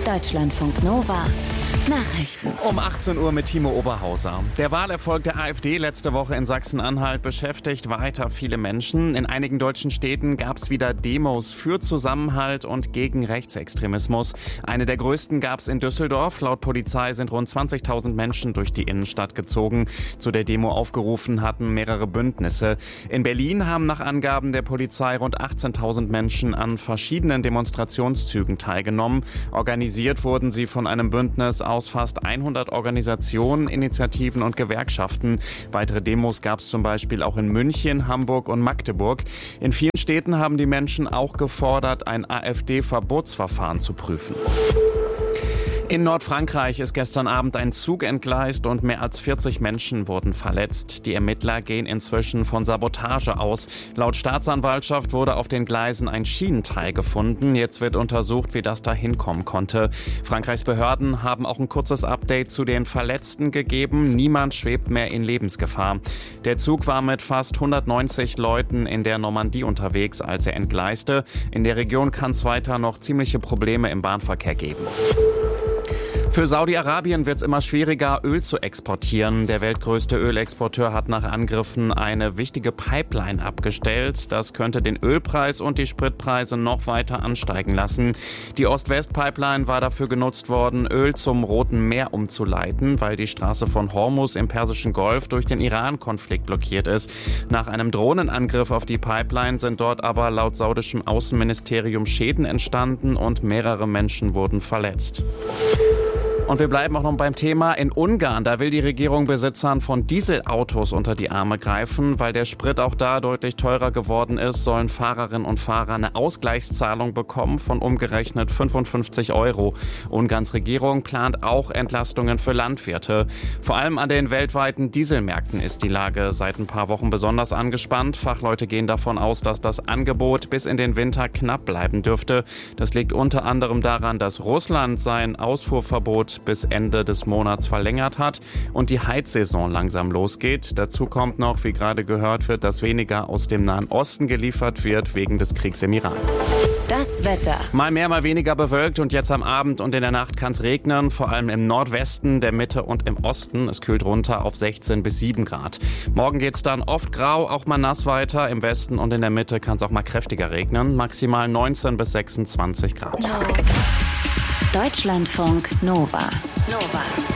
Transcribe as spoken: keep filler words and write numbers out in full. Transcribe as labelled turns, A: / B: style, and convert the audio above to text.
A: Deutschlandfunk Nova. Nachrichten.
B: Um achtzehn Uhr mit Timo Oberhauser. Der Wahlerfolg der AfD letzte Woche in Sachsen-Anhalt beschäftigt weiter viele Menschen. In einigen deutschen Städten gab es wieder Demos für Zusammenhalt und gegen Rechtsextremismus. Eine der größten gab es in Düsseldorf. Laut Polizei sind rund zwanzigtausend Menschen durch die Innenstadt gezogen. Zu der Demo aufgerufen hatten mehrere Bündnisse. In Berlin haben nach Angaben der Polizei rund achtzehntausend Menschen an verschiedenen Demonstrationszügen teilgenommen. Organisiert wurden sie von einem Bündnis aus fast hundert Organisationen, Initiativen und Gewerkschaften. Weitere Demos gab es zum Beispiel auch in München, Hamburg und Magdeburg. In vielen Städten haben die Menschen auch gefordert, ein AfD-Verbotsverfahren zu prüfen. In Nordfrankreich ist gestern Abend ein Zug entgleist und mehr als vierzig Menschen wurden verletzt. Die Ermittler gehen inzwischen von Sabotage aus. Laut Staatsanwaltschaft wurde auf den Gleisen ein Schienenteil gefunden. Jetzt wird untersucht, wie das da hinkommen konnte. Frankreichs Behörden haben auch ein kurzes Update zu den Verletzten gegeben. Niemand schwebt mehr in Lebensgefahr. Der Zug war mit fast hundertneunzig Leuten in der Normandie unterwegs, als er entgleiste. In der Region kann es weiter noch ziemliche Probleme im Bahnverkehr geben. Für Saudi-Arabien wird es immer schwieriger, Öl zu exportieren. Der weltgrößte Ölexporteur hat nach Angriffen eine wichtige Pipeline abgestellt. Das könnte den Ölpreis und die Spritpreise noch weiter ansteigen lassen. Die Ost-West-Pipeline war dafür genutzt worden, Öl zum Roten Meer umzuleiten, weil die Straße von Hormuz im Persischen Golf durch den Iran-Konflikt blockiert ist. Nach einem Drohnenangriff auf die Pipeline sind dort aber laut saudischem Außenministerium Schäden entstanden und mehrere Menschen wurden verletzt. Und wir bleiben auch noch beim Thema. In Ungarn, da will die Regierung Besitzern von Dieselautos unter die Arme greifen. Weil der Sprit auch da deutlich teurer geworden ist, sollen Fahrerinnen und Fahrer eine Ausgleichszahlung bekommen von umgerechnet fünfundfünfzig Euro. Ungarns Regierung plant auch Entlastungen für Landwirte. Vor allem an den weltweiten Dieselmärkten ist die Lage seit ein paar Wochen besonders angespannt. Fachleute gehen davon aus, dass das Angebot bis in den Winter knapp bleiben dürfte. Das liegt unter anderem daran, dass Russland sein Ausfuhrverbot bis Ende des Monats verlängert hat und die Heizsaison langsam losgeht. Dazu kommt noch, wie gerade gehört wird, dass weniger aus dem Nahen Osten geliefert wird wegen des Kriegs im Iran.
A: Das Wetter.
B: Mal mehr, mal weniger bewölkt und jetzt am Abend und in der Nacht kann es regnen, vor allem im Nordwesten, der Mitte und im Osten. Es kühlt runter auf sechzehn bis sieben Grad. Morgen geht es dann oft grau, auch mal nass weiter. Im Westen und in der Mitte kann es auch mal kräftiger regnen. Maximal neunzehn bis sechsundzwanzig Grad.
A: Deutschlandfunk Nova. Nova.